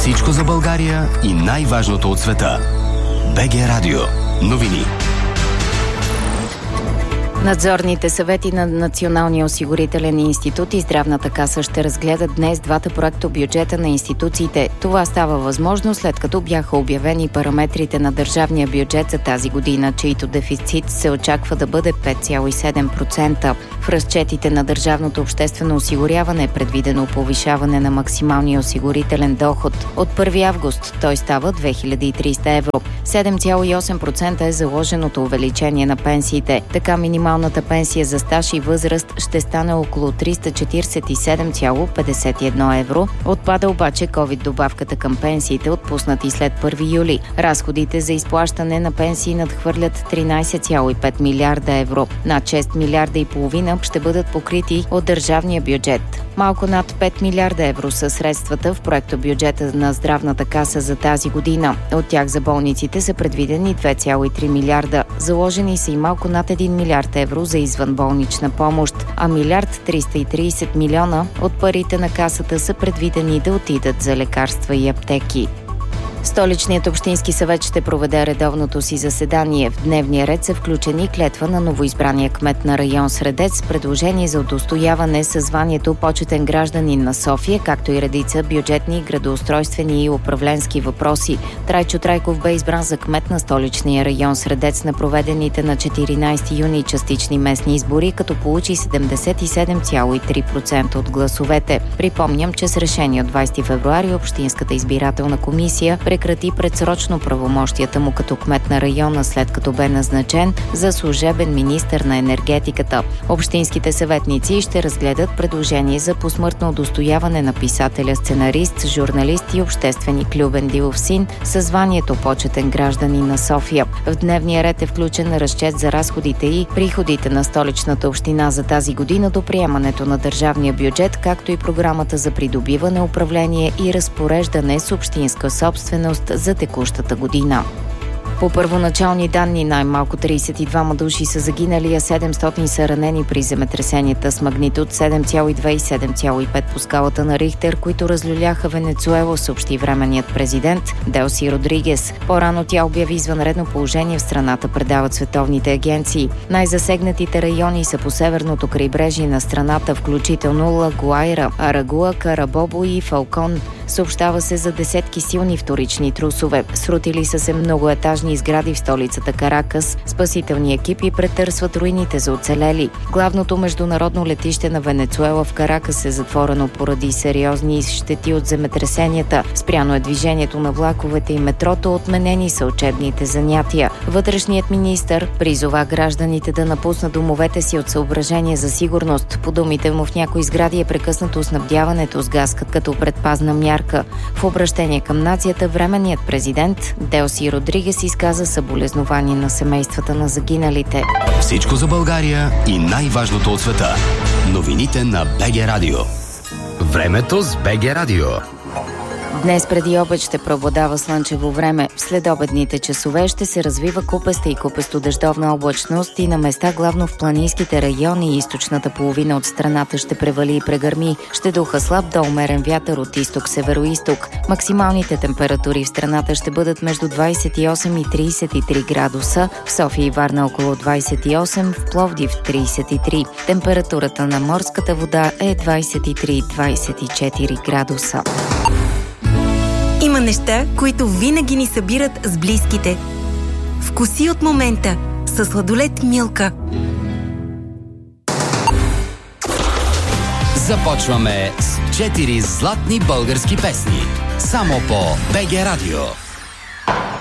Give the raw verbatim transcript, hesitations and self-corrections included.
Всичко за България и най-важното от света. БГ Радио. Новини. Надзорните съвети на Националния осигурителен институт и Здравната каса ще разгледат днес двата проекта бюджета на институциите. Това става възможно след като бяха обявени параметрите на държавния бюджет за тази година, чийто дефицит се очаква да бъде пет цяло и седем процента. В разчетите на държавното обществено осигуряване е предвидено повишаване на максималния осигурителен доход. От първи август той става две хиляди и триста евро. седем цяло и осем процента е заложеното увеличение на пенсиите. Така минималната пенсия за стаж и възраст ще стане около триста четиридесет и седем цяло петдесет и едно евро. Отпада обаче ковид добавката към пенсиите, отпуснати след първи юли. Разходите за изплащане на пенсии надхвърлят тринадесет цяло и пет милиарда евро. Над шест милиарда и половина ще бъдат покрити от държавния бюджет. Малко над пет милиарда евро са средствата в проектобюджета на Здравната каса за тази година. От тях за болниците са предвидени две цяло и три милиарда. Заложени са и малко над един милиард евро за извънболнична помощ, а милиард триста и тридесет милиона от парите на касата са предвидени да отидат за лекарства и аптеки. Столичният общински съвет ще проведе редовното си заседание. В дневния ред са включени клетва на новоизбрания кмет на район Средец, предложение за удостояване със званието почетен гражданин на София, както и редица бюджетни, градоустройствени и управленски въпроси. Трайчо Трайков бе избран за кмет на столичния район Средец на проведените на четиринадесети юни частични местни избори, като получи седемдесет и седем цяло и три процента от гласовете. Припомням, че с решение от двадесети февруари Общинската избирателна комисия прекрати предсрочно правомощията му като кмет на района, след като бе назначен за служебен министър на енергетиката. Общинските съветници ще разгледат предложение за посмъртно удостояване на писателя, сценарист, журналист и общественик Любен Дилов син със званието почетен гражданин на София. В дневния ред е включен разчет за разходите и приходите на столичната община за тази година до приемането на държавния бюджет, както и програмата за придобиване, управление и разпореждане с общинска собственост за текущата година. По първоначални данни най-малко тридесет и двама души са загинали, а седемстотин са ранени при земетресенията с магнитуд седем цяло и две и седем цяло и пет по скалата на Рихтер, които разлюляха Венецуела, съобщи временният президент Делси Родригес. По-рано тя обяви извънредно положение в страната, предават световните агенции. Най-засегнатите райони са по северното крайбрежие на страната, включително Ла Гуайра, Арагуа, Карабобо и Фалкон. Съобщава се за десетки силни вторични трусове. Срутили са се многоетажни сгради в столицата Каракас. Спасителни екипи претърсват руините за оцелели. Главното международно летище на Венецуела в Каракас е затворено поради сериозни щети от земетресенията. Спряно е движението на влаковете и метрото, отменени са учебните занятия. Вътрешният министър призова гражданите да напуснат домовете си от съображение за сигурност. По думите му, в някои сгради е прекъснато снабдяването с газ като предпазна мярка. В обращение към нацията, временният президент Делси Родригес изказа съболезнование на семействата на загиналите. Всичко за България и най-важното от света. Новините на БГ Радио. Времето с БГ Радио. Днес преди обед ще преобладава слънчево време. В следобедните часове ще се развива купеста и купесто-дъждовна облачност и на места главно в планинските райони и източната половина от страната ще превали и прегърми. Ще духа слаб до умерен вятър от изток-североизток. Максималните температури в страната ще бъдат между двадесет и осем и тридесет и три градуса, в София и Варна около двадесет и осем, в Пловдив тридесет и три. Температурата на морската вода е двадесет и три до двадесет и четири градуса. Има неща, които винаги ни събират с близките. Вкуси от момента със сладолед Милка. Започваме с четири златни български песни. Само по БГ Радио.